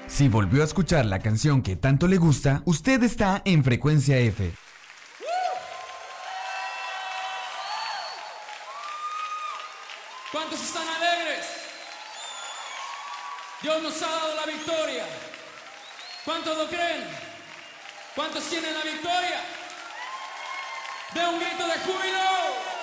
Si volvió a escuchar la canción que tanto le gusta, usted está en Frecuencia F. ¿Cuántos están alegres? Dios nos ha dado la victoria. ¿Cuántos lo creen? ¿Cuántos tienen la victoria? ¡De un grito de júbilo!